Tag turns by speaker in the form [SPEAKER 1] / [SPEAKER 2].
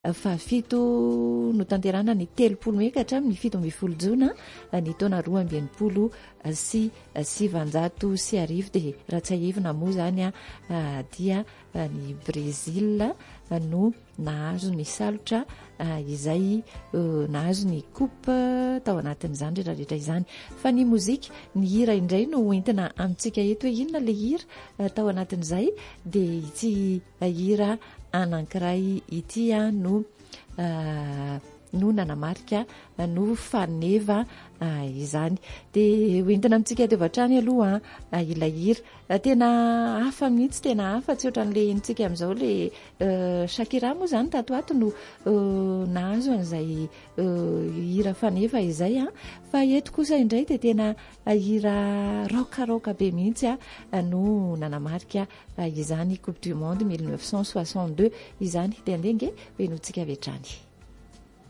[SPEAKER 1] fafito no tanterana ny 30 amin'ny 17 jona ny taona 2026 dia raha tsy ahevina moa zany dia ny Brésil no nahazo ny salotra izay nahazo ny coupe tao anatin'izany rehetrarehetra izany. Fa ny mozika, ny hira indray no entina amintsika eto hoe inona le hira tao anatin'izay dia ity hira anankiray ity no nanamarika no faneva izany dia hoentina amintsika eto avatrany aloha ilay hira tena hafa mihitsy, tena hafa, tsy ohatran'le entsika amin'izao le Shakira moa zany tatoato no nahazo an'izay hira faneva izay fa eto kosa indray dia tena hira rokaroka be mihitsy no nanamarika izany Coupe du Monde 1962 izany dia ndenge hoenontsika avetrany.